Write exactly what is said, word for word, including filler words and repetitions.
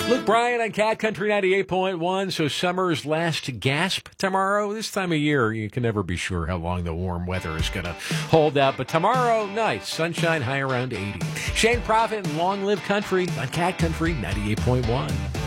Luke Bryan on Cat Country ninety-eight point one. So summer's last gasp tomorrow. This time of year, you can never be sure how long the warm weather is going to hold out. But tomorrow, nice. Sunshine high around eighty. Shane Prophet and Long Live Country on Cat Country ninety-eight point one.